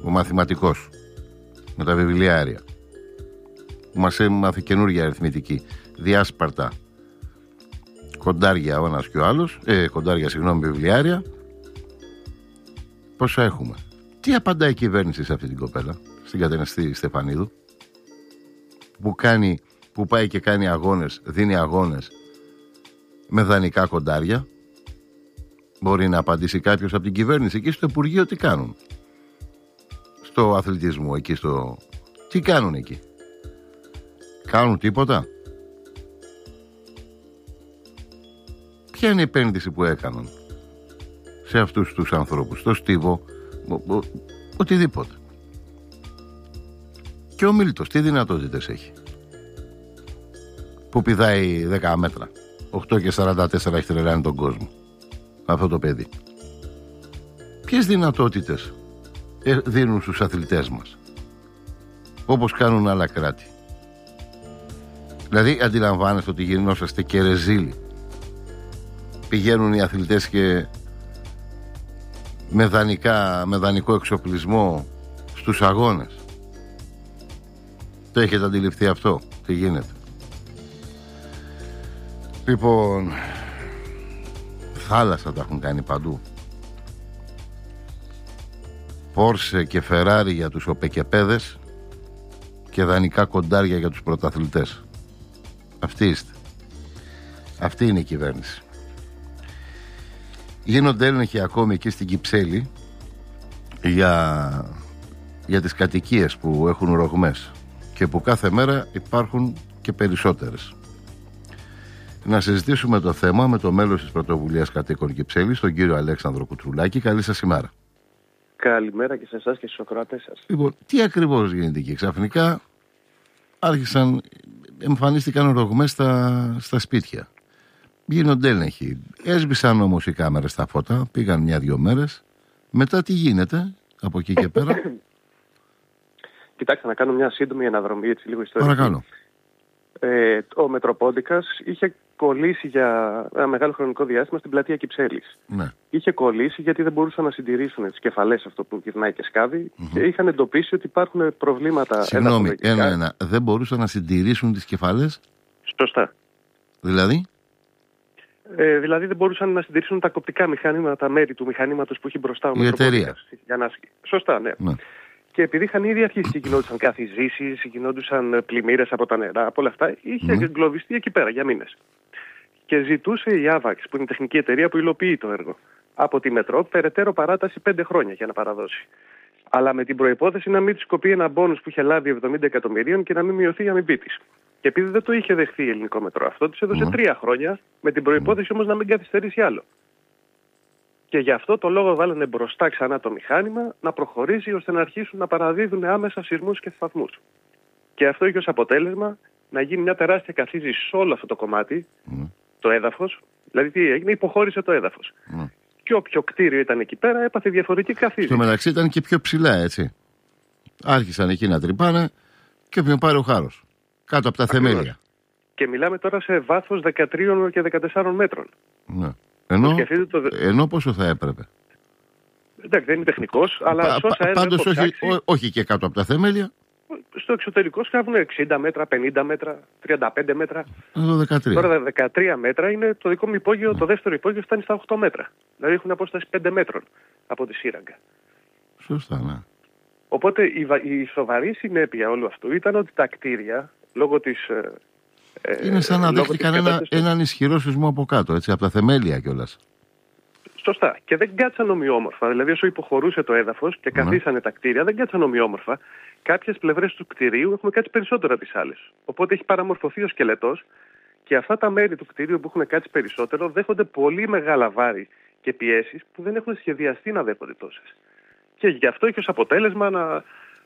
ο μαθηματικός, με τα βιβλιάρια, που μας έμαθε καινούργια αριθμητική, διάσπαρτα κοντάρια ο ένας και ο άλλος, βιβλιάρια, πόσα έχουμε? Τι απαντάει η κυβέρνηση σε αυτή την κοπέλα, στην κατενεστή Στεφανίδου, που πάει και κάνει αγώνες, δίνει αγώνες με δανεικά κοντάρια? Μπορεί να απαντήσει κάποιος από την κυβέρνηση? Εκεί στο Υπουργείο τι κάνουν? Στο αθλητισμό, εκεί τι κάνουν εκεί? Κάνουν τίποτα? Ποια είναι η επένδυση που έκαναν σε αυτούς τους ανθρώπους, στο στίβο, οτιδήποτε? Και ο Μίλτος τι δυνατότητες έχει, που πηδάει 10 μέτρα, 8 και 44 έχει τρελάνει τον κόσμο αυτό το παιδί? Ποιες δυνατότητες δίνουν στους αθλητές μας, όπως κάνουν άλλα κράτη? Δηλαδή αντιλαμβάνεστε ότι γινόσαστε και ρεζίλοι? Πηγαίνουν οι αθλητές και με δανεικό εξοπλισμό στους αγώνες. Το έχετε αντιληφθεί αυτό? Τι γίνεται? Λοιπόν, θάλασσα τα έχουν κάνει παντού. Πόρσε και Φεράρι για τους οπεκεπέδες και δανεικά κοντάρια για τους πρωταθλητές. Αυτοί είστε. Αυτή είναι η κυβέρνηση. Γίνονται έλεγχοι ακόμη εκεί στην Κυψέλη για τις κατοικίες που έχουν ρογμές και που κάθε μέρα υπάρχουν και περισσότερες. Να συζητήσουμε το θέμα με το μέλος της Πρωτοβουλίας Κατοίκων Κυψέλης, τον κύριο Αλέξανδρο Κουτσουλάκη. Καλή σας ημέρα. Καλημέρα και σε εσάς και στους ακροατές σας. Λοιπόν, τι ακριβώς γίνεται εκεί? Ξαφνικά εμφανίστηκαν ρογμές στα σπίτια. Γίνονται έλεγχοι. Έσβησαν όμως οι κάμερες στα φώτα, πήγαν 1-2 μέρες. Μετά τι γίνεται από εκεί και πέρα? Κοιτάξτε, να κάνω μια σύντομη αναδρομή, έτσι λίγο ιστορική. Παρακαλώ. Ο Μετροπόντικας είχε κολλήσει για ένα μεγάλο χρονικό διάστημα στην πλατεία Κυψέλης. Ναι. Είχε κολλήσει γιατί δεν μπορούσαν να συντηρήσουν τις κεφαλές, αυτό που γυρνάει και σκάβει, και είχαν εντοπίσει ότι υπάρχουν προβλήματα. Συγγνώμη, ένα. Δεν μπορούσαν να συντηρήσουν τις κεφαλές. Σωστά. Δηλαδή? Δηλαδή δεν μπορούσαν να συντηρήσουν τα κοπτικά μηχανήματα, τα μέρη του μηχανήματος που έχει μπροστά ο Μετροπόντικας. Σωστά, ναι. Και επειδή είχαν ήδη αρχίσει και γινόντουσαν καθιζήσεις, γινόντουσαν πλημμύρες από τα νερά, από όλα αυτά, είχε εγκλωβιστεί εκεί πέρα για μήνες. Και ζητούσε η Άβαξ, που είναι η τεχνική εταιρεία που υλοποιεί το έργο, από τη Μετρό περαιτέρω παράταση 5 χρόνια για να παραδώσει. Αλλά με την προϋπόθεση να μην της κοπεί ένα μπόνους που είχε λάβει 70 εκατομμυρίων και να μην μειωθεί η αμοιβή της. Και επειδή δεν το είχε δεχθεί η Ελληνικό Μετρό αυτό, της έδωσε 3 χρόνια, με την προϋπόθεση όμως να μην καθυστερήσει άλλο. Και γι' αυτό το λόγο βάλανε μπροστά ξανά το μηχάνημα να προχωρήσει ώστε να αρχίσουν να παραδίδουν άμεσα σεισμούς και σταθμούς. Και αυτό είχε ως αποτέλεσμα να γίνει μια τεράστια καθίζηση σε όλο αυτό το κομμάτι, το έδαφος. Δηλαδή τι έγινε, υποχώρησε το έδαφος. Και όποιο κτίριο ήταν εκεί πέρα έπαθε διαφορετική καθίζηση. Στο μεταξύ ήταν και πιο ψηλά, έτσι. Άρχισαν εκεί να τρυπάνε και όποιον πάρει ο χάρος. Κάτω από τα θεμέλια. Και μιλάμε τώρα σε βάθος 13 και 14 μέτρων. Ναι. Ενώ πόσο θα έπρεπε? Εντάξει, δεν είναι τεχνικός, αλλά πάντως όχι και κάτω από τα θεμέλια. Στο εξωτερικό σκάβουν 60 μέτρα, 50 μέτρα, 35 μέτρα. Εδώ 13. Τώρα 13 μέτρα είναι το δικό μου υπόγειο, το δεύτερο υπόγειο φτάνει στα 8 μέτρα. Δηλαδή έχουν απόσταση 5 μέτρων από τη σύραγγα. Σωστά, ναι. Οπότε η σοβαρή συνέπεια όλου αυτού ήταν ότι τα κτίρια, λόγω της... είναι σαν να δέχτηκαν έναν ισχυρό σεισμό από κάτω, έτσι, από τα θεμέλια κιόλας. Σωστά. Και δεν κάτσαν ομοιόμορφα. Δηλαδή, όσο υποχωρούσε το έδαφος και καθίσανε τα κτίρια, δεν κάτσαν ομοιόμορφα. Κάποιες πλευρές του κτηρίου έχουν κάτσει περισσότερο από τις άλλες. Οπότε έχει παραμορφωθεί ο σκελετός και αυτά τα μέρη του κτηρίου που έχουν κάτσει περισσότερο δέχονται πολύ μεγάλα βάρη και πιέσεις που δεν έχουν σχεδιαστεί να δέχονται τόσες. Και γι' αυτό έχει ως αποτέλεσμα να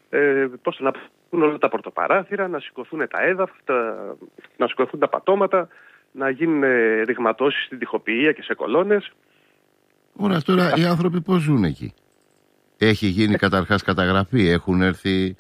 πούν όλα τα πορτοπαράθυρα, να σηκωθούν τα έδαφη, να σηκωθούν τα πατώματα, να γίνουν ρηγματώσεις στην τοιχοποιία και σε κολόνες. Ωραία, τώρα οι άνθρωποι πώς ζουν εκεί? Έχει γίνει καταρχάς καταγραφή? Έχουν έρθει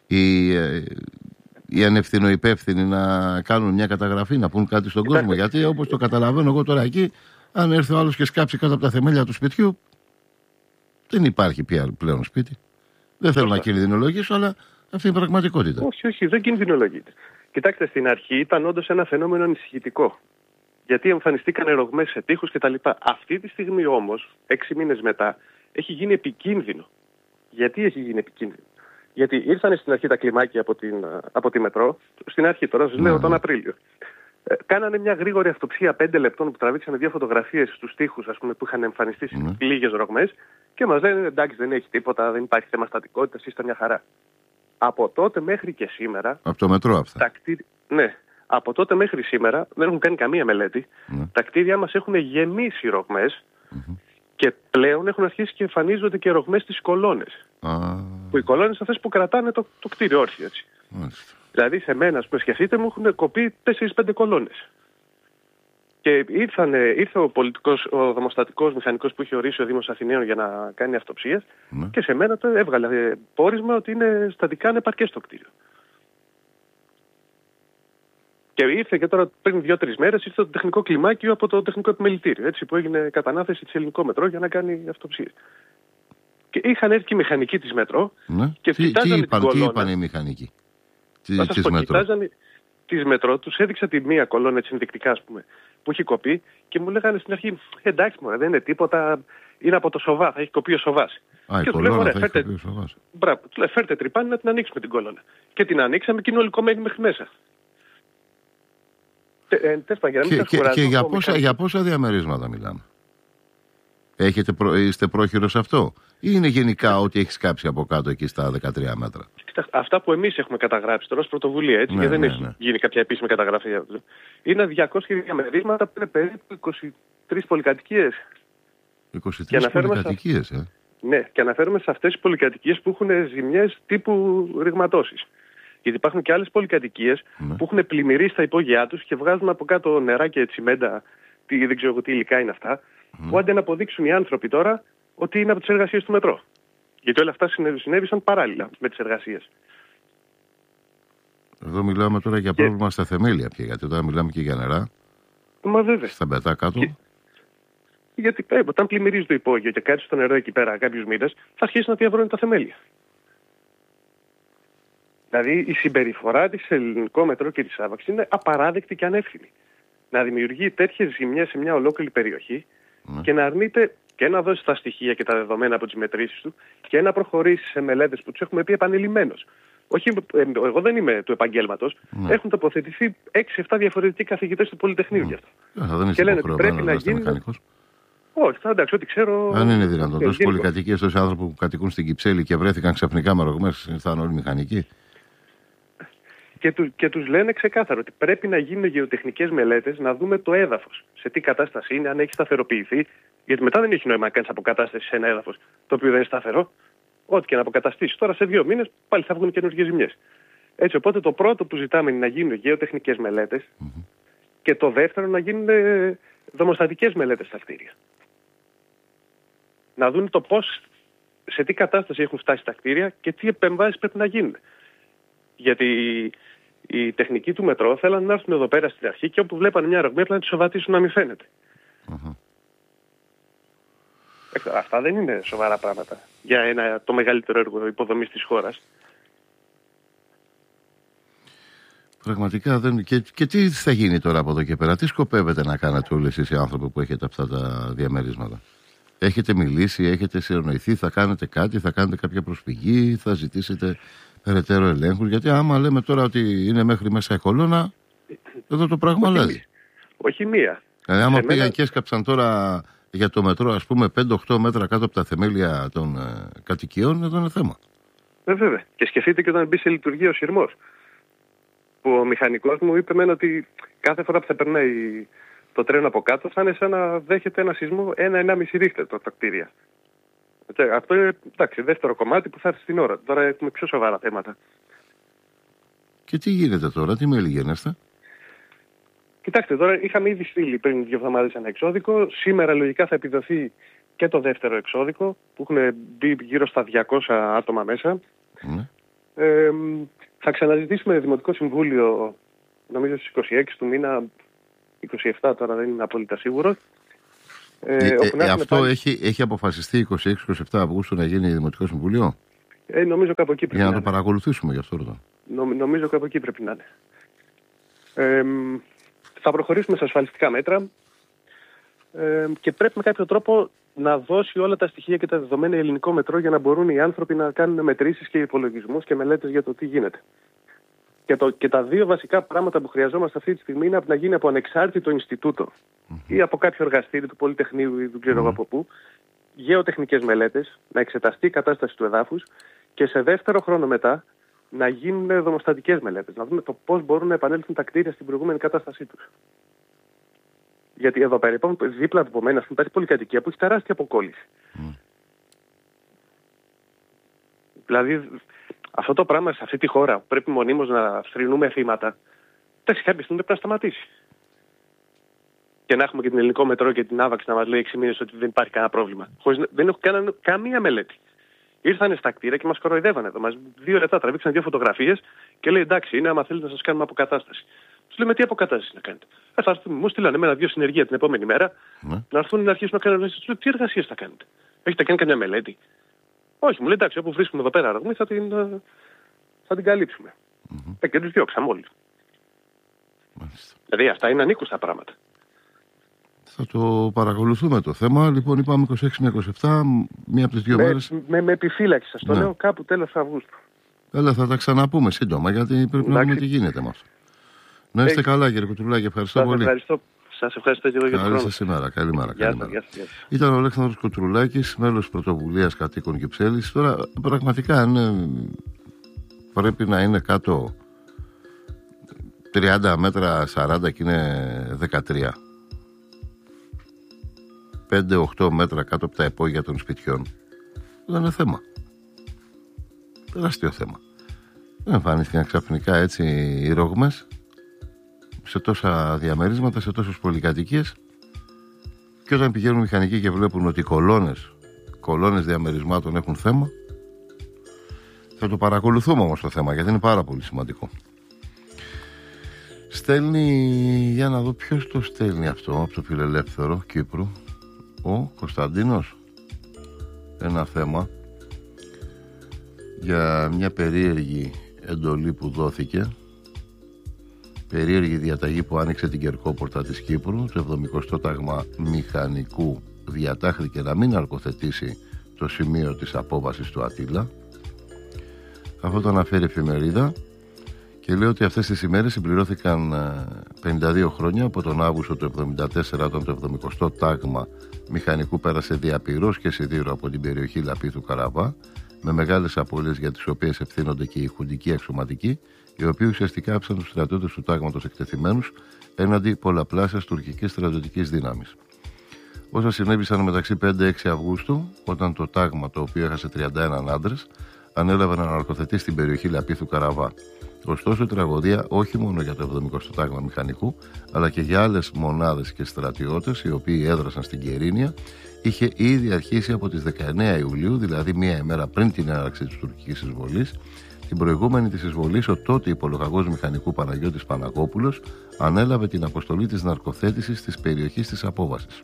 οι ανευθυνοϊπεύθυνοι να κάνουν μια καταγραφή, να πούν κάτι στον κόσμο? Γιατί όπως το καταλαβαίνω εγώ τώρα εκεί, αν έρθει ο άλλος και σκάψει κάτω από τα θεμέλια του σπιτιού, δεν υπάρχει πια πλέον σπίτι. Δεν θέλω να κινδυνολογήσω, αλλά αυτή είναι η πραγματικότητα. Όχι, δεν κινδυνολογείται. Κοιτάξτε, στην αρχή ήταν όντως ένα φαινόμενο ανησυχητικό. Γιατί εμφανιστήκαν ρογμές σε τοίχους κτλ. Αυτή τη στιγμή όμως, 6 μήνες μετά, έχει γίνει επικίνδυνο. Γιατί έχει γίνει επικίνδυνο? Γιατί ήρθαν στην αρχή τα κλιμάκια από τη μετρό, στην αρχή τώρα, σας λέω τον Απρίλιο. Κάνανε μια γρήγορη αυτοψία 5 λεπτών που τραβήξανε 2 φωτογραφίες στους τοίχους, ας πούμε, που είχαν εμφανιστεί λίγες ρογμές και μας λένε εντάξει, δεν έχει τίποτα, δεν υπάρχει θέμα στατικότητας, είστε μια χαρά. Από τότε μέχρι και σήμερα. Από το μετρό αυτά. Ναι. Από τότε μέχρι σήμερα δεν έχουν κάνει καμία μελέτη. Τα κτίρια μας έχουν γεμίσει ρογμές και πλέον έχουν αρχίσει και εμφανίζονται και ρογμές στις κολόνες. Που οι κολόνες αυτές που κρατάνε το κτίριο όρθιο, έτσι. Δηλαδή σε μένα, που σκεφτείτε, μου έχουν κοπεί 4-5 κολόνες. Και ήρθε ο δομοστατικός μηχανικός που είχε ορίσει ο Δήμος Αθηναίων για να κάνει αυτοψίες και σε μένα το έβγαλε πόρισμα ότι είναι στατικά ανεπαρκές το κτίριο. Και ήρθε και τώρα πριν 2-3 μέρες ήρθε το τεχνικό κλιμάκιο από το τεχνικό επιμελητήριο, έτσι, που έγινε κατανάθεση της Ελληνικό Μετρό για να κάνει αυτοψίες. Και είχαν έρθει και οι μηχανικοί της Μετρό και κοιτάζανε την κολόνα. Τι είπαν οι μηχανικοί κοιτάζανε της Μετρό, τους έδειξα τη μία κολόνα έτσι ενδεικτικά, ας πούμε, που έχει κοπεί και μου λέγανε στην αρχή εντάξει μωρέ, δεν είναι τίποτα, είναι από το σοβά, θα έχει κοπεί ο σοβάς. Και του λέω φέρτε τρυπάνι να την ανοίξουμε την κολόνα. Και την ανοίξαμε και είναι όλη κομμένη μέχρι μέσα. Και για πόσα διαμερίσματα μιλάμε? Είστε πρόχειρος σε αυτό? Ή είναι γενικά ότι έχει κάψει από κάτω εκεί στα 13 μέτρα? Αυτά που εμείς έχουμε καταγράψει τώρα ως πρωτοβουλία, έτσι, και δεν έχει γίνει κάποια επίσημη καταγραφή. Είναι 200 διαμερίσματα που είναι περίπου 23 πολυκατοικίες. 23 πολυκατοικίες, Ναι, και αναφέρομαι σε αυτές τις πολυκατοικίες που έχουν ζημιές τύπου ρηγματώσεις. Γιατί υπάρχουν και άλλες πολυκατοικίες που έχουν πλημμυρίσει στα υπόγειά τους και βγάζουν από κάτω νερά και τσιμέντα, δεν ξέρω τι υλικά είναι αυτά, που άντε να αποδείξουν οι άνθρωποι τώρα ότι είναι από τις εργασίες του μετρό. Γιατί όλα αυτά συνέβησαν παράλληλα με τις εργασίες. Εδώ μιλάμε τώρα για πρόβλημα στα θεμέλια πια, γιατί τώρα μιλάμε και για νερά. Μα βέβαια. Στα πετά κάτω. Γιατί όταν πλημμυρίζει το υπόγειο και κάτσει στο νερό εκεί πέρα κάποιους μήνες, θα αρχίσει να διαβρώνει τα θεμέλια. Δηλαδή η συμπεριφορά της Ελληνικό Μετρό και της ΑΒΑΞ είναι απαράδεκτη και ανεύθυνη. Να δημιουργεί τέτοιες ζημιές σε μια ολόκληρη περιοχή και να αρνείται και να δώσει τα στοιχεία και τα δεδομένα από τις μετρήσεις του και να προχωρήσει σε μελέτες που τους έχουμε πει επανειλημμένως. Όχι, εγώ δεν είμαι του επαγγέλματος. Έχουν τοποθετηθεί 6-7 διαφορετικοί καθηγητές του Πολυτεχνείου γι' αυτό. Και λένε ότι πρέπει να γίνει. Όχι, εντάξει, ό,τι ξέρω. Αν είναι δυνατόν, τόσες πολυκατοικίες, τόσοι άνθρωποι που κατοικούν στην Κυψέλη και βρέθηκαν ξαφνικά με ρογμές, θα είναι όλοι μηχανικοί. Και τους λένε ξεκάθαρο ότι πρέπει να γίνουν γεωτεχνικές μελέτες, να δούμε το έδαφος. Σε τι κατάσταση είναι, αν έχει σταθεροποιηθεί. Γιατί μετά δεν έχει νόημα να κάνεις αποκατάσταση σε ένα έδαφος το οποίο δεν είναι σταθερό. Ό,τι και να αποκαταστήσεις τώρα σε 2 μήνες πάλι θα βγουν καινούργιες ζημιές. Έτσι, οπότε το πρώτο που ζητάμε είναι να γίνουν γεωτεχνικές μελέτες και το δεύτερο να γίνουν δομοστατικές μελέτες στα κτίρια. Να δουν το πώς, σε τι κατάσταση έχουν φτάσει τα κτίρια και τι επεμβάσεις πρέπει να γίνουν. Γιατί οι τεχνικοί του μετρό θέλαν να έρθουν εδώ πέρα στην αρχή και όπου βλέπανε μια ρογμή απλά να τη σοβατήσουν να μην φαίνεται. Αυτά δεν είναι σοβαρά πράγματα για το μεγαλύτερο έργο υποδομής της χώρας. Πραγματικά δεν. Και τι θα γίνει τώρα από εδώ και πέρα? Τι σκοπεύετε να κάνετε όλοι εσείς οι άνθρωποι που έχετε αυτά τα διαμερίσματα? Έχετε μιλήσει, έχετε συνεννοηθεί, θα κάνετε κάτι, θα κάνετε κάποια προσφυγή, θα ζητήσετε περαιτέρω ελέγχους? Γιατί άμα λέμε τώρα ότι είναι μέχρι μέσα η κολόνα, εδώ το πράγμα λέει. Όχι μία. Δηλαδή άμα πήγαν και έσκαψαν τώρα για το μετρό, ας πούμε, 5-8 μέτρα κάτω από τα θεμέλια των κατοικιών, εδώ είναι θέμα. Βέβαια. Και σκεφτείτε και όταν μπει σε λειτουργία ο σειρμός. Που ο μηχανικός μου είπε εμένα ότι κάθε φορά που θα περνάει το τρένο από κάτω θα είναι σαν να δέχεται ένα σεισμό 1-1,5 ρίχτερ τα κτίρια. Αυτό είναι, εντάξει, δεύτερο κομμάτι που θα έρθει στην ώρα. Τώρα έχουμε πιο σοβαρά θέματα. Και τι γίνεται τώρα, τι μέλη γίνεστε? Κοιτάξτε, τώρα είχαμε ήδη στείλει πριν 2 εβδομάδες ένα εξώδικο. Σήμερα λογικά θα επιδοθεί και το δεύτερο εξώδικο που έχουν μπει γύρω στα 200 άτομα μέσα. Θα ξαναζητήσουμε Δημοτικό Συμβούλιο, νομίζω στις 26 του μήνα, 27 τώρα δεν είναι απόλυτα σίγουρο. Αυτό έχει αποφασιστεί 26-27 Αυγούστου να γίνει Δημοτικό Συμβούλιο? Νομίζω κάπου εκεί πρέπει για να το είναι. παρακολουθήσουμε γι' αυτό ρωτώ. Νομίζω κάπου εκεί πρέπει να είναι. Θα προχωρήσουμε σε ασφαλιστικά μέτρα και πρέπει με κάποιο τρόπο να δώσει όλα τα στοιχεία και τα δεδομένα ελληνικό μετρό για να μπορούν οι άνθρωποι να κάνουν μετρήσεις και υπολογισμούς και μελέτες για το τι γίνεται. Και τα δύο βασικά πράγματα που χρειαζόμαστε αυτή τη στιγμή είναι να γίνει από ανεξάρτητο Ινστιτούτο ή από κάποιο εργαστήρι του Πολυτεχνείου ή δεν ξέρω εγώ από πού, γεωτεχνικές μελέτες, να εξεταστεί η κατάσταση του εδάφους και σε δεύτερο χρόνο μετά να γίνουν δομοστατικές μελέτες, να δούμε το πώς μπορούν να επανέλθουν τα κτίρια στην προηγούμενη κατάστασή τους. Γιατί εδώ πέρα δίπλα από μένα υπάρχει πολυκατοικία που έχει τεράστια αποκόλληση. Δηλαδή αυτό το πράγμα σε αυτή τη χώρα που πρέπει μονίμως να θρηνούμε θύματα, κάποια στιγμή πρέπει να σταματήσει. Και να έχουμε και την ελληνικό μετρό και την άβαξη να μας λέει 6 μήνες ότι δεν υπάρχει κανένα πρόβλημα. Δεν έχουν κάνει καμία μελέτη. Ήρθανε στα κτίρια και μας κοροϊδεύανε εδώ. 2 λεπτά τραβήξαν 2 φωτογραφίες και λέει εντάξει, είναι άμα θέλετε να σας κάνουμε αποκατάσταση. Τους λέμε τι αποκατάσταση να κάνετε. Μου στείλανε με 1-2 συνεργεία την επόμενη μέρα να έρθουν να αρχίσουν να κάνουν εργασίες. Τους λέω τι εργασίες θα κάνετε. Έχετε κάνει καμιά μελέτη? Όχι, μου λέει εντάξει, όπου βρίσκουμε εδώ πέρα αργμή θα την καλύψουμε. Και τους διώξαμε όλοι. Δηλαδή αυτά είναι ανήκουστα πράγματα. Θα το παρακολουθούμε το θέμα. Λοιπόν, είπαμε 26 με 27, μία από τις 2 μέρες. Με επιφύλαξη σας το λέω, κάπου τέλος Αυγούστου. Έλα, θα τα ξαναπούμε σύντομα, γιατί πρέπει να δούμε τι γίνεται με αυτό. Να είστε καλά, κύριε Κουτρουλάκη, ευχαριστώ πολύ. Σας ευχαριστώ και εγώ για τον χρόνο. Καλή σας ημέρα. Καλημέρα. Γεια. Ήταν ο Αλέξανδρος Κουτρουλάκης, μέλος πρωτοβουλίας κατοίκων Κυψέλης. Τώρα, πραγματικά, αν πρέπει να είναι κάτω 30 μέτρα, 40 και είναι 13. 5-8 μέτρα κάτω από τα υπόγεια των σπιτιών. Δεν είναι θέμα. Τεράστιο θέμα. Δεν εμφανίστηκαν ξαφνικά έτσι οι ρογμές σε τόσα διαμερίσματα, σε τόσες πολυκατοικίες, και όταν πηγαίνουν μηχανικοί και βλέπουν ότι οι κολόνες διαμερισμάτων έχουν θέμα, θα το παρακολουθούμε όμως το θέμα, γιατί είναι πάρα πολύ σημαντικό. Στέλνει, για να δω ποιος το στέλνει αυτό από το Φιλελεύθερο Κύπρου, ο Κωνσταντίνος, ένα θέμα για μια περίεργη εντολή που δόθηκε, περίεργη διαταγή που άνοιξε την κερκόπορτα της Κύπρου. Το 70ο τάγμα μηχανικού διατάχθηκε να μην αρκοθετήσει το σημείο της απόβασης του Αττήλα. Αυτό το αναφέρει η εφημερίδα και λέει ότι αυτές τις ημέρες συμπληρώθηκαν 52 χρόνια από τον Αύγουστο του 1974, όταν το 70ο τάγμα μηχανικού πέρασε διαπυρός και σιδήρο από την περιοχή Λαπίθου Καραβά, με μεγάλες απώλειες για τις οποίες ευθύνονται και οι χουντικοί αξιωματικοί, οι οποίοι ουσιαστικά άφησαν τους στρατιώτες του τάγματος εκτεθειμένους έναντι πολλαπλάσιας τουρκικής στρατιωτικής δύναμης. Όσα συνέβησαν μεταξύ 5-6 Αυγούστου, όταν το τάγμα, το οποίο έχασε 31 άντρες, ανέλαβε να αναρκοθετεί στην περιοχή Λαπίθου Καραβά. Ωστόσο, η τραγωδία όχι μόνο για το 70ο τάγμα μηχανικού, αλλά και για άλλες μονάδες και στρατιώτες οι οποίοι έδρασαν στην Κερίνια, είχε ήδη αρχίσει από τις 19 Ιουλίου, δηλαδή μία ημέρα πριν την έναρξη της τουρκικής εισβολής. Την προηγούμενη της εισβολής, ο τότε υπολογαγός μηχανικού Παναγιώτης Παναγόπουλος ανέλαβε την αποστολή της ναρκοθέτησης της περιοχής της απόβασης.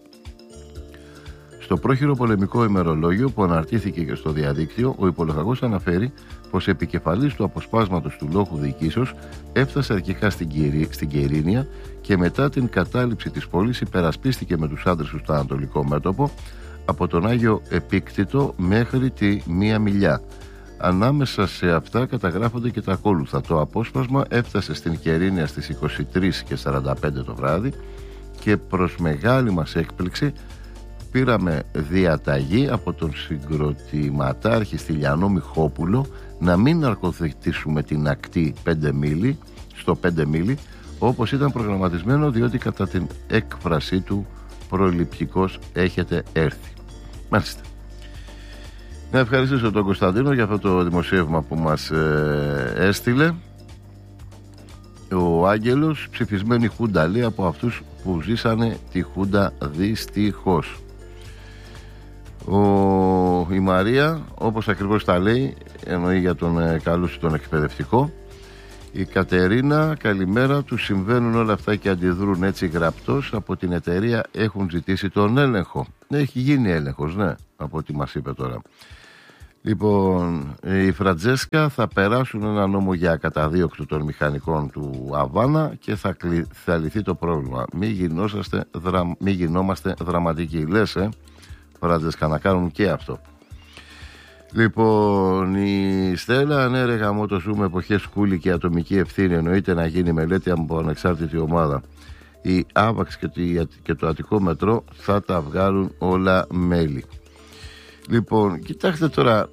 Στο πρόχειρο πολεμικό ημερολόγιο που αναρτήθηκε και στο διαδίκτυο, ο υπολογαγός αναφέρει πως επικεφαλής του αποσπάσματος του λόχου διοικήσεως έφτασε αρχικά στην Κερίνια και μετά την κατάληψη της πόλης υπερασπίστηκε με τους άντρες του στο ανατολικό μέτωπο, από τον Άγιο Επίκτητο μέχρι τη Μία Μιλιά. Ανάμεσα σε αυτά καταγράφονται και τα ακόλουθα. Το απόσπασμα έφτασε στην Κερίνια στις 23:45 το βράδυ και προς μεγάλη μας έκπληξη πήραμε διαταγή από τον συγκροτηματάρχη Στυλιανό Μιχόπουλο να μην ναρκοθετήσουμε την ακτή 5 μίλι, στο 5 μίλι, όπως ήταν προγραμματισμένο, διότι κατά την έκφρασή του προληπτικός έχετε έρθει. Μάλιστα. Να ευχαριστήσω τον Κωνσταντίνο για αυτό το δημοσίευμα που μας έστειλε. Ο Άγγελος, ψηφισμένη Χούντα, λέει, από αυτούς που ζήσανε τη Χούντα δυστυχώς. Η Μαρία, όπως ακριβώς τα λέει, εννοεί για τον καλούς τον εκπαιδευτικό. Η Κατερίνα, καλημέρα, τους συμβαίνουν όλα αυτά και αντιδρούν έτσι γραπτός. Από την εταιρεία έχουν ζητήσει τον έλεγχο. Έχει γίνει έλεγχος, ναι, από ό,τι μας είπε τώρα. Λοιπόν, η Φραντζέσκα θα περάσουν ένα νόμο για καταδίωκτο των μηχανικών του Αβάνα και θα λυθεί το πρόβλημα. Μην γινόμαστε δραματικοί. Λες, Φραντζέσκα, να κάνουν και αυτό. Λοιπόν, η Στέλλα, ναι ρε γαμό, το ζούμε εποχές σκούλη και ατομική ευθύνη. Εννοείται να γίνει μελέτη από ανεξάρτητη ομάδα. Η ΑΒΑΞ και το Αττικό Μετρό θα τα βγάλουν όλα μέλη. Λοιπόν, κοιτάξτε τώρα,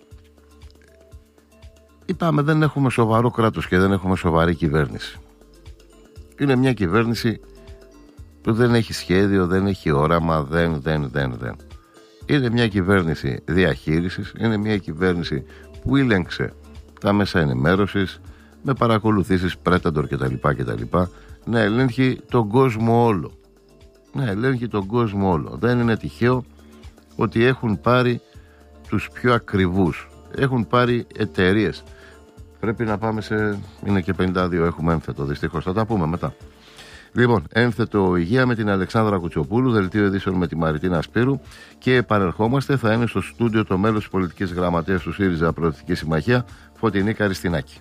είπαμε δεν έχουμε σοβαρό κράτος και δεν έχουμε σοβαρή κυβέρνηση. Είναι μια κυβέρνηση που δεν έχει σχέδιο, δεν έχει όραμα, δεν. Είναι μια κυβέρνηση διαχείρισης, είναι μια κυβέρνηση που ήλεγξε τα μέσα ενημέρωσης με παρακολουθήσεις Πρέταντορ κτλ. Να ελέγχει τον κόσμο όλο. Δεν είναι τυχαίο ότι έχουν πάρει τους πιο ακριβούς. Έχουν πάρει εταιρείες. Πρέπει να πάμε είναι και 52, έχουμε ένθετο δυστυχώς. Θα τα πούμε μετά. Λοιπόν, ένθετο υγεία με την Αλεξάνδρα Κουτσοπούλου, δελτίο ειδήσεων με τη Μαριτίνα Σπύρου και επανερχόμαστε. Θα είναι στο στούντιο το μέλος της πολιτικής γραμματείας του ΣΥΡΙΖΑ Προοδευτική Συμμαχία, Φωτεινή Καριστινάκη.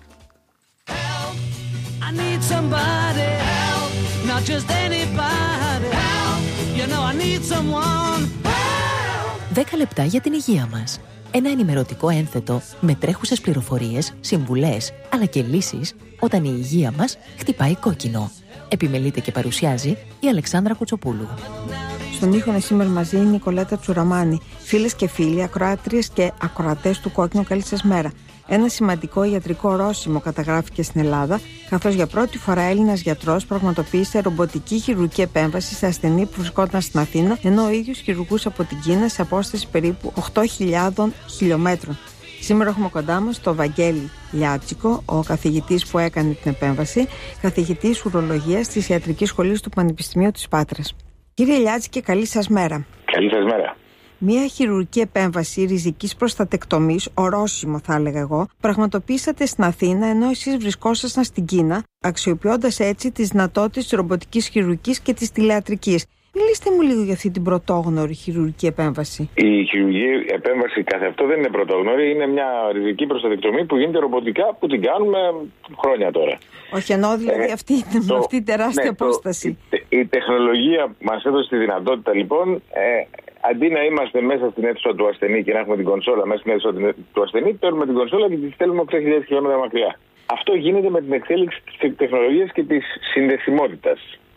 10 λεπτά για την υγεία μας. Ένα ενημερωτικό ένθετο με τρέχουσες πληροφορίες, συμβουλές αλλά και λύσεις όταν η υγεία μας χτυπάει κόκκινο. Επιμελείται και παρουσιάζει η Αλεξάνδρα Κουτσοπούλου. Στον ήχο σήμερα μαζί είναι η Νικολέτα Τσουραμάνη. Φίλες και φίλοι, ακροάτριες και ακροατές του Κόκκινου, καλή σας μέρα. Ένα σημαντικό ιατρικό ορόσημο καταγράφηκε στην Ελλάδα, καθώς για πρώτη φορά Έλληνας γιατρός πραγματοποίησε ρομποτική χειρουργική επέμβαση σε ασθενή που βρισκόταν στην Αθήνα, ενώ ο ίδιος χειρουργούσε από την Κίνα σε απόσταση περίπου 8.000 χιλιόμετρων. Σήμερα έχουμε κοντά μας τον Βαγγέλη Λιάτσικο, ο καθηγητής που έκανε την επέμβαση, καθηγητής ουρολογίας της Ιατρικής Σχολής του Πανεπιστημίου της Πάτρας. Κύριε Λιάτσικε, καλή σας μέρα. Καλή σας μέρα. Μία χειρουργική επέμβαση ριζικής προστατεκτομής, ορόσημο θα έλεγα εγώ, πραγματοποιήσατε στην Αθήνα ενώ εσείς βρισκόσασταν στην Κίνα, αξιοποιώντας έτσι τις δυνατότητες της ρομποτικής χειρουργικής και της τηλεατρικής. Μιλήστε μου λίγο για αυτή την πρωτόγνωρη χειρουργική επέμβαση. Η χειρουργική επέμβαση καθ' αυτό δεν είναι πρωτόγνωρη, είναι μια ριζική προστατεκτομή που γίνεται ρομποτικά, που την κάνουμε χρόνια τώρα. Όχι, εννοώ δηλαδή αυτή η τεράστια απόσταση. Η τεχνολογία μας έδωσε τη δυνατότητα λοιπόν, αντί να είμαστε μέσα στην αίθουσα του ασθενή και να έχουμε την κονσόλα μέσα στην αίθουσα του ασθενή, παίρνουμε την κονσόλα και τη στέλνουμε 8.000 χιλιόμετρα μακριά. Αυτό γίνεται με την εξέλιξη της τεχνολογίας και της συνδεσιμότητας.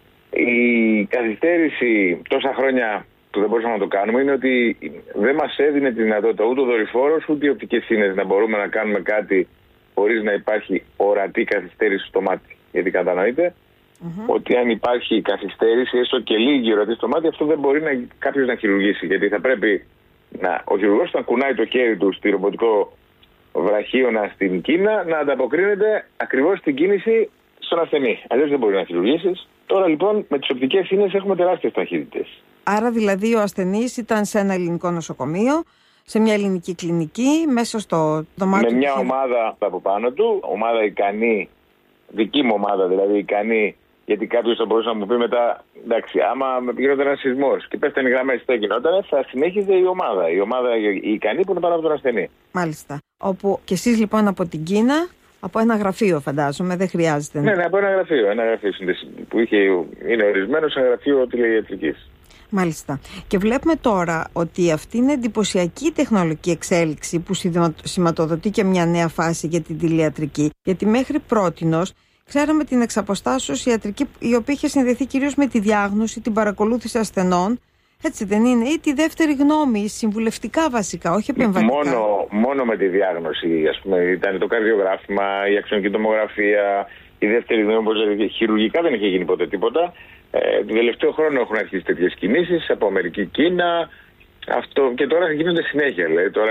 Η καθυστέρηση τόσα χρόνια που δεν μπορούσαμε να το κάνουμε είναι ότι δεν μας έδινε τη δυνατότητα ούτε ο δορυφόρος ούτε οι οπτικές σύνδεσες να μπορούμε να κάνουμε κάτι χωρίς να υπάρχει ορατή καθυστέρηση στο μάτι. Γιατί κατανοείτε ότι αν υπάρχει καθυστέρηση, έστω και λίγη ορατή στο μάτι, αυτό δεν μπορεί κάποιος να χειρουργήσει. Γιατί θα πρέπει ο χειρουργός να κουνάει το χέρι του στη ρομποτικό βραχίωνα στην Κίνα να ανταποκρίνεται ακριβώς στην κίνηση στον ασθενή. Αλλιώς δεν μπορεί να χειρουργήσεις. Τώρα λοιπόν με τις οπτικές σύνδεσες έχουμε τεράστιες ταχύτητες. Άρα δηλαδή ο ασθενής ήταν σε ένα ελληνικό νοσοκομείο, σε μια ελληνική κλινική, μέσα στο δωμάτιο. Με μια ομάδα από πάνω του, ομάδα ικανή, δική μου ομάδα δηλαδή ικανή, γιατί κάποιος θα μπορούσε να μου πει μετά, εντάξει, άμα γινόταν ένας σεισμός και πέφτανε οι γραμμές, τι γινόταν, θα συνέχιζε η ομάδα. Η ομάδα η ικανή που είναι πάνω από τον ασθενή. Μάλιστα. Όπου και εσείς λοιπόν από την Κίνα. Από ένα γραφείο φαντάζομαι, δεν χρειάζεται. Ναι, από ένα γραφείο που είναι ορισμένο σαν γραφείο τηλεϊατρικής. Μάλιστα. Και βλέπουμε τώρα ότι αυτή είναι εντυπωσιακή τεχνολογική εξέλιξη που σηματοδοτεί και μια νέα φάση για την τηλεϊατρική. Γιατί μέχρι πρότινος ξέραμε την εξαποστάσεως ιατρική, η οποία είχε συνδεθεί κυρίως με τη διάγνωση, την παρακολούθηση ασθενών. Έτσι δεν είναι, ή τη δεύτερη γνώμη, συμβουλευτικά βασικά, όχι επεμβατικά. Μόνο με τη διάγνωση, ας πούμε, ήταν το καρδιογράφημα, η αξονική τομογραφία, η δεύτερη γνώμη, όπως λέγεται, χειρουργικά δεν είχε γίνει ποτέ τίποτα. Τον τελευταίο χρόνο έχουν αρχίσει τέτοιες κινήσεις από Αμερική, Κίνα, και τώρα γίνονται συνέχεια. Δηλαδή, τώρα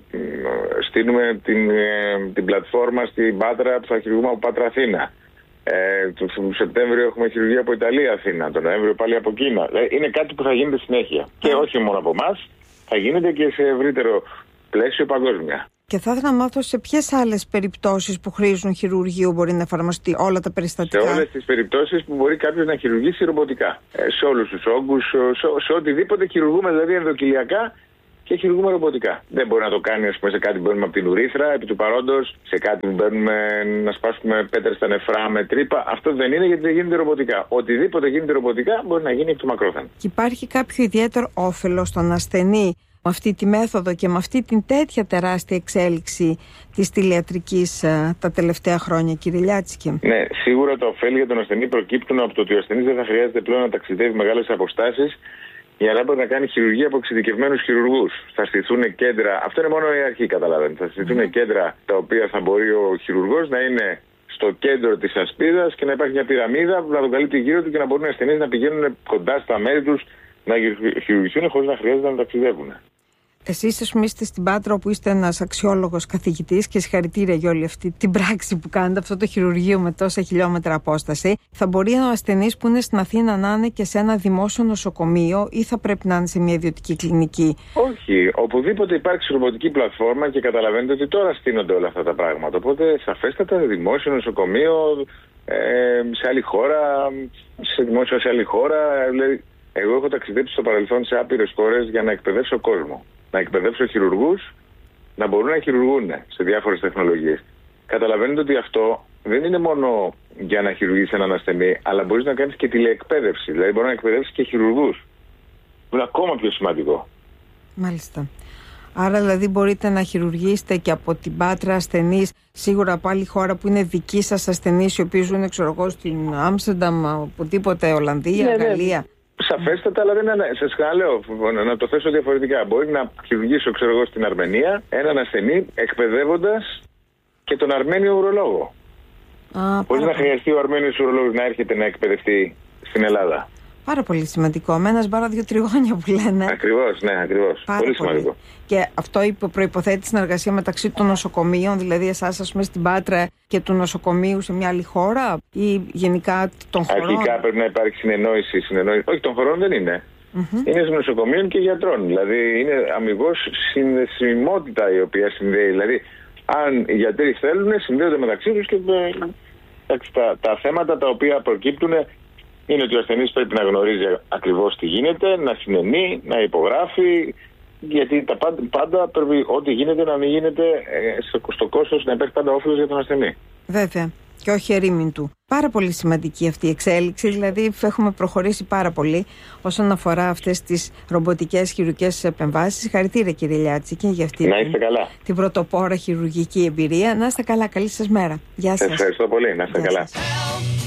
στείλουμε την πλατφόρμα στην Πάτρα που θα χειρουργούμε από Πάτρα Αθήνα. Τον Σεπτέμβριο έχουμε χειρουργία από Ιταλία Αθήνα, τον Νοέμβριο πάλι από Κίνα. Είναι κάτι που θα γίνεται συνέχεια. Και όχι μόνο από εμάς, θα γίνεται και σε ευρύτερο πλαίσιο παγκόσμια. Και θα ήθελα να μάθω σε ποιες άλλες περιπτώσεις που χρήζουν χειρουργείου μπορεί να εφαρμοστεί όλα τα περιστατικά. Σε όλες τις περιπτώσεις που μπορεί κάποιος να χειρουργήσει ρομποτικά. Σε όλους τους όγκους, σε οτιδήποτε χειρουργούμε, δηλαδή ενδοκυλιακά και χειρουργούμε ρομποτικά. Δεν μπορεί να το κάνει, ας πούμε, σε κάτι που μπαίνουμε από την ουρήθρα, επί του παρόντος, σε κάτι που μπαίνουμε να σπάσουμε πέτρες στα νεφρά με τρύπα. Αυτό δεν είναι, γιατί δεν γίνεται ρομποτικά. Οτιδήποτε γίνεται ρομποτικά μπορεί να γίνει εκ του μακρόθεν. Και υπάρχει κάποιο ιδιαίτερο όφελος στον ασθενή με αυτή τη μέθοδο και με αυτή την τέτοια τεράστια εξέλιξη της τηλιατρικής τα τελευταία χρόνια, κύριε Λιάτσικη? Ναι, σίγουρα τα ωφέλη για τον ασθενή προκύπτουν από το ότι ο ασθενής δεν θα χρειάζεται πλέον να ταξιδεύει μεγάλες αποστάσεις για να μπορεί να κάνει χειρουργία από εξειδικευμένους χειρουργούς. Θα στηθούν κέντρα, αυτό είναι μόνο η αρχή, καταλαβαίνετε. Θα στηθούν κέντρα τα οποία θα μπορεί ο χειρουργός να είναι στο κέντρο της ασπίδας και να υπάρχει μια πυραμίδα που να τον καλύπτει γύρω του και να μπορούν οι ασθενείς να πηγαίνουν κοντά στα μέρη τους να χειρουργηθούν χωρίς να χρειάζεται να ταξιδεύουν. Εσείς, ας πούμε, είστε στην Πάτρα, όπου είστε ένας αξιόλογος καθηγητής, και συγχαρητήρια για όλη αυτή την πράξη που κάνετε, αυτό το χειρουργείο με τόσα χιλιόμετρα απόσταση. Θα μπορεί ο ασθενής που είναι στην Αθήνα να είναι και σε ένα δημόσιο νοσοκομείο, ή θα πρέπει να είναι σε μια ιδιωτική κλινική? Όχι. Οπουδήποτε υπάρξει ρομποτική πλατφόρμα, και καταλαβαίνετε ότι τώρα στείνονται όλα αυτά τα πράγματα. Οπότε, σαφέστατα, δημόσιο νοσοκομείο σε άλλη χώρα, σε δημόσιο σε άλλη χώρα. Δηλαδή, εγώ έχω ταξιδέψει στο παρελθόν σε άπειρες χώρες για να εκπαιδεύσω κόσμο. Να εκπαιδεύσω χειρουργούς να μπορούν να χειρουργούν σε διάφορες τεχνολογίες. Καταλαβαίνετε ότι αυτό δεν είναι μόνο για να χειρουργείς έναν ασθενή, αλλά μπορείς να κάνεις και τηλεεκπαίδευση. Δηλαδή, μπορεί να εκπαιδεύσεις και χειρουργούς. Που είναι ακόμα πιο σημαντικό. Μάλιστα. Άρα, δηλαδή, μπορείτε να χειρουργήσετε και από την Πάτρα ασθενείς, σίγουρα από άλλη χώρα που είναι δικοί σας ασθενείς, οι οποίοι ζουν, ξέρω εγώ, στην Άμστερνταμ, οπουδήποτε, Ολλανδία, Γαλλία. Σαφέστατα, αλλά δεν είναι. Σας ξαναλέω, να το θέσω διαφορετικά. Μπορεί να χειρουργήσω, ξέρω εγώ, στην Αρμενία έναν ασθενή, εκπαιδεύοντας και τον Αρμένιο ουρολόγο. Χωρίς να χρειαστεί ο Αρμένιος ουρολόγος να έρχεται να εκπαιδευτεί στην Ελλάδα. Πάρα πολύ σημαντικό. Με ένα μπάρα 2 τριγώνια που λένε. Ακριβώς, ναι, ακριβώς. Πολύ σημαντικό. Και αυτό προϋποθέτει συνεργασία μεταξύ των νοσοκομείων, δηλαδή εσάς, ας πούμε, στην Πάτρα και του νοσοκομείου σε μια άλλη χώρα, ή γενικά των χωρών? Αρχικά πρέπει να υπάρχει συνεννόηση. Όχι, των χωρών δεν είναι. Είναι νοσοκομείων και γιατρών. Δηλαδή είναι αμιγώς συνδεσιμότητα η οποία συνδέει. Δηλαδή, αν οι γιατροί θέλουν, συνδέονται μεταξύ τους, και τα θέματα τα οποία προκύπτουν είναι ότι ο ασθενής πρέπει να γνωρίζει ακριβώς τι γίνεται, να συνενεί, να υπογράφει, γιατί πάντα πρέπει ό,τι γίνεται να μην γίνεται στο κόστος, να υπάρχει πάντα όφελος για τον ασθενή. Βέβαια. Και όχι ερήμην του. Πάρα πολύ σημαντική αυτή η εξέλιξη, δηλαδή έχουμε προχωρήσει πάρα πολύ όσον αφορά αυτές τις ρομποτικές χειρουργικές επεμβάσεις. Συγχαρητήρια, κύριε Λιάτσικη, για αυτή την πρωτοπόρα χειρουργική εμπειρία. Να είστε καλά, καλή σας μέρα. Γεια σας. Ευχαριστώ πολύ, να είστε καλά.